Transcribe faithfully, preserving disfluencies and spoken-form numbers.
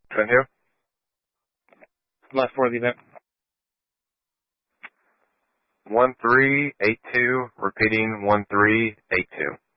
Twin who? Last four of the event. One three eight two, repeating one three eight two.